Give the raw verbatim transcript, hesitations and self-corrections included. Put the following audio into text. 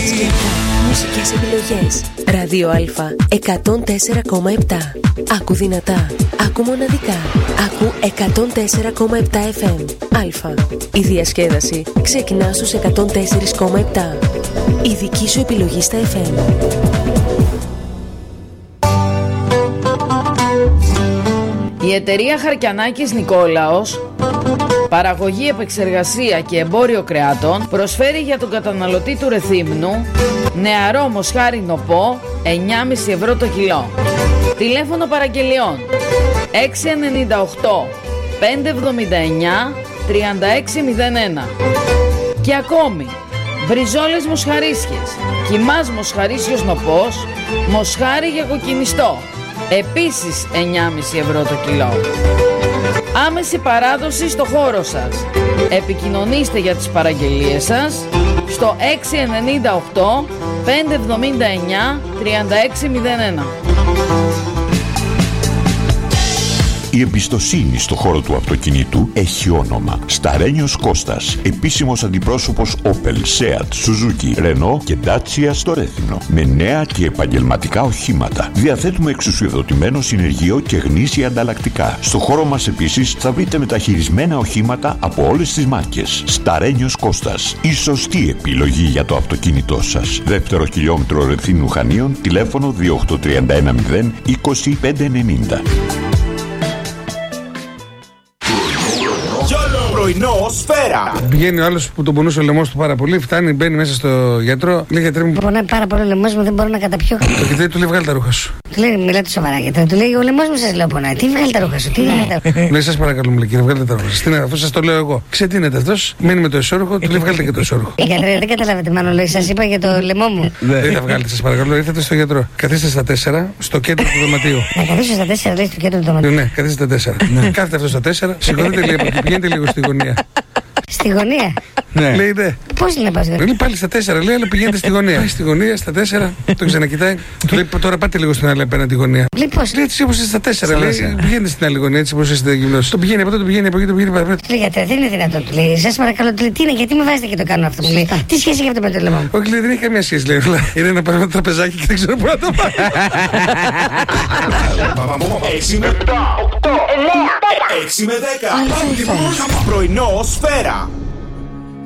Ξαφνικά, μουσικές επιλογές. Ράδιο Α εκατόν τέσσερα κόμμα επτά. Άκου δυνατά, άκου μοναδικά. Άκου εκατόν τέσσερα κόμμα επτά εφ εμ. Α. Η διασκέδαση ξεκινά στους εκατόν τέσσερα κόμμα επτά. Η δική σου επιλογή στα εφ εμ. Η εταιρεία Χαρκιανάκης Νικόλαος, παραγωγή, επεξεργασία και εμπόριο κρεάτων, προσφέρει για τον καταναλωτή του Ρεθύμνου νεαρό μοσχάρι νοπό εννιά κόμμα πέντε ευρώ το κιλό. Τηλέφωνο παραγγελιών έξι εννιά οκτώ πέντε εβδομήντα εννιά τριάντα έξι μηδέν ένα. Και ακόμη μπριζόλες μοσχαρίσιες, κιμάς μοσχαρίσιος νοπός, μοσχάρι για κοκκινιστό, επίσης εννιά κόμμα πέντε ευρώ το κιλό. Άμεση παράδοση στο χώρο σας. Επικοινωνήστε για τις παραγγελίες σας στο έξι εννιά οκτώ πέντε εβδομήντα εννιά τριάντα έξι μηδέν ένα. Η εμπιστοσύνη στο χώρο του αυτοκινήτου έχει όνομα. Σταρένιος Κώστας, επίσημος αντιπρόσωπος Opel, Seat, Suzuki, Renault και Dacia στο Ρέθυμνο. Με νέα και επαγγελματικά οχήματα. Διαθέτουμε εξουσιοδοτημένο συνεργείο και γνήσια ανταλλακτικά. Στο χώρο μας επίσης θα βρείτε μεταχειρισμένα οχήματα από όλες τις μάρκες. Σταρένιος Κώστας, η σωστή επιλογή για το αυτοκίνητό σας. Δεύτερο χιλιόμετρο Ρεθύμνου Χανίων, τηλέφωνο δύο οκτώ τρία ένα μηδέν είκοσι πέντε ενενήντα. Πρωινό Σφαίρα. Πηγαίνει ο άλλος που τον πονούσε ο λαιμός του πάρα πολύ, φτάνει, μπαίνει μέσα στο γιατρό, λέει γιατρέ μου. Πονάει πάρα πολύ ο λαιμός μου, δεν μπορώ να καταπιώ. Το κοιτάει, του λέει βγάλει τα ρούχα σου. Του λέει, μιλάτε σοβαρά γιατρέ. Του λέει, ο λαιμός μου σας λέω πονάει. Τι βγάλει τα ρούχα σου, τι βγάλει τα ρούχα σου. Λέει, σας παρακαλώ, μου λέει κύριε, βγάλετε τα ρούχα σας. Τι είναι, αφού σας το λέω εγώ. Ξετίνεται αυτός, μένει με το εσώρουχο, του λέει βγάλετε και το εσώρουχο. Γιατρέ, δεν καταλάβετε, μάλλον λέει, σας είπα για το λαιμό μου. Δεν θα βγάλετε, σας παρακαλώ, ήρθατε στο γιατρό. Καθίστε στα τέσσερα, στο κέντρο του δωματίου. Να καθίσω στα τέσσερα, λέει, στο κέντρο του δωματίου. Ναι, καθίστε στα τέσσερα. Κάθετε αυτό στα τέσσερα, σηκωθείτε λίγο και πηγαίνετε λίγο στη γωνία. Στη γωνία. Ναι. Λέει ναι. Πώς είναι να πας γωνία. Λέει πάλι στα τέσσερα, λέει, αλλά πηγαίνετε στη γωνία. Πάει στη γωνία, στα τέσσερα, τον ξανακοιτάει. Του λέει τώρα πάτε λίγο στην άλλη απέναντι γωνία. Λέει πώς. Λέει έτσι όπως είστε στα τέσσερα, λέει, πηγαίνετε στην άλλη γωνία, έτσι όπως είστε γυμνός. Το πηγαίνει από εδώ, το πηγαίνει από εκεί, το πηγαίνει παραπέρα. Του λέει γιατρέ, δεν είναι δυνατόν. Του λέει, σας παρακαλώ, του λέει, τι είναι, γιατί με βάζετε και το κάνω αυτό. Μου λέει, τι σχέση έχει αυτό με το λαιμό μου. Όχι, λέει, δεν έχει καμία σχέση, λέει. Είναι ένα πράγμα τραπεζάκι και δεν ξέρω πού να το πάει. έξι με επτά, οκτώ, εννιά, έξι με δέκα. Πρωινό Σφαίρα.